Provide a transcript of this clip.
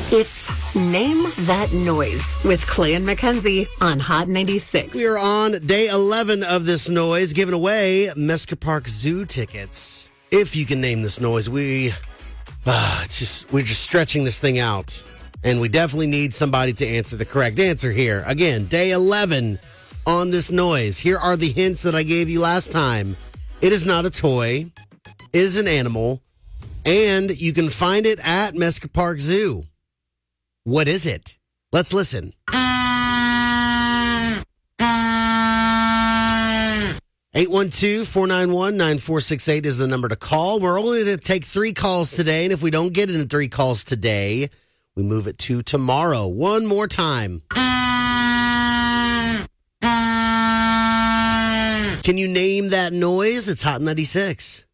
It's Name That Noise with Clay and Mackenzie on Hot 96. We are on day 11 of this noise, giving away Mesker Park Zoo tickets. If you can name this noise, we're just stretching this thing out. And we definitely need somebody to answer the correct answer here. Again, day 11 on this noise. Here are the hints that I gave you last time. It is not a toy. It is an animal. And you can find it at Mesker Park Zoo. What is it? Let's listen. 812-491-9468 is the number to call. We're only going to take 3 calls today, and if we don't get into 3 calls today, we move it to tomorrow. One more time. Can you name that noise? It's Hot 96.